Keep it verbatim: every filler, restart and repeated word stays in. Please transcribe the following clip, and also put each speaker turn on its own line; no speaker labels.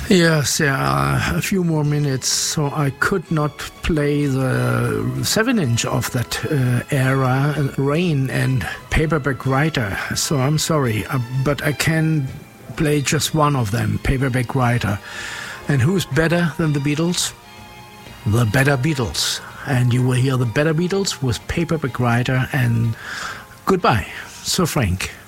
Yes, there are a few more minutes, so I could not play the seven inch of that uh, era, Rain and Paperback Writer, so I'm sorry, uh, but I can play just one of them, Paperback Writer. And who's better than the Beatles? The Better Beatles. And you will hear the Better Beatles with Paperback Writer, and goodbye, Sir Frank.